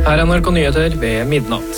Her NRK Nyheter ved midnatt.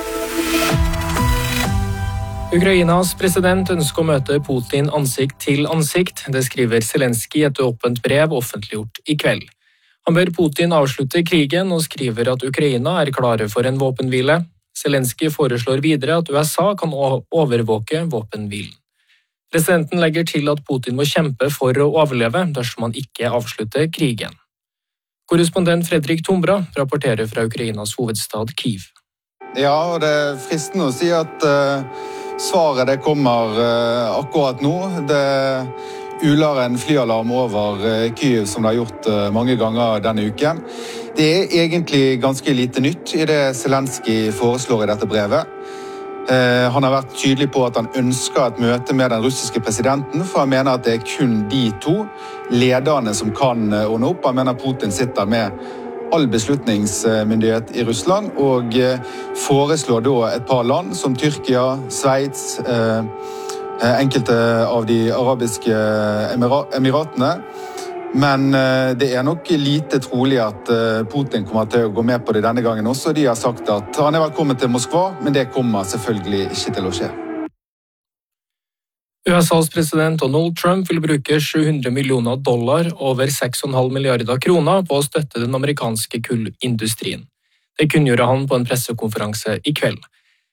Ukrainas president ønsker å møte Putin ansikt til ansikt. Det skriver Zelenskyj i et åpent brev offentliggjort i kveld. Han ber Putin avslutte krigen og skriver at Ukraina er klare for en våpenhvile. Zelenskyj foreslår videre at USA kan overvåke våpenhvilen. Presidenten legger til at Putin må kjempe for å overleve dersom han ikke avslutter krigen. Korrespondent Fredrik Tombra rapporterer fra Ukrainas hovedstad Kyiv. Ja, og det er fristende å si at svaret det kommer akkurat nå. Det uler en flyalarm over Kyiv som det har gjort mange ganger denne uken. Det er egentlig ganske lite nytt i det Zelenskyj foreslår i dette brevet. Han har vært tydelig på at han ønsker et møte med den russiske presidenten, for han mener at det er kun de to lederne som kan ordne opp. Han mener Putin sitter med all beslutningsmyndighet i Russland, og foreslår da et par land som Tyrkia, Sveits, enkelte av de arabiske emiratene. Men det er nok lite trolig at Putin kommer til å gå med på det denne gangen også. De har sagt at han er velkommen til Moskva, men det kommer selvfølgelig ikke til å skje. USAs president Donald Trump vil bruke $700 millioner, over 6,5 milliarder kroner, på å støtte den amerikanske kullindustrien. Det kunngjorde han på en pressekonferanse i kveld.